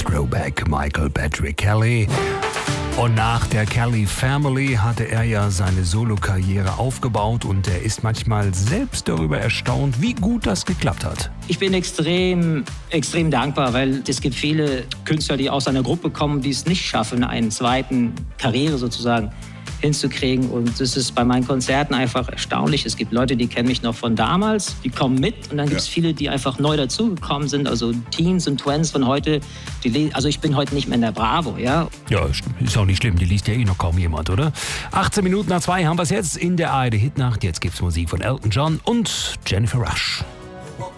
Throwback Michael Patrick Kelly. Und nach der Kelly Family hatte er ja seine Solokarriere aufgebaut und er ist manchmal selbst darüber erstaunt, wie gut das geklappt hat. Ich bin extrem dankbar, weil es gibt viele Künstler, die aus einer Gruppe kommen, die es nicht schaffen, einen zweiten Karriere sozusagen hinzukriegen. Und das ist bei meinen Konzerten einfach erstaunlich. Es gibt Leute, die kennen mich noch von damals, die kommen mit. Und dann gibt es viele, die einfach neu dazugekommen sind, also Teens und Twins von heute. Also ich bin heute nicht mehr in der Bravo, ja. Ja, ist auch nicht schlimm, die liest ja eh noch kaum jemand, oder? 18 Minuten nach 2 haben wir es jetzt in der ARD Hitnacht. Jetzt gibt's Musik von Elton John und Jennifer Rush.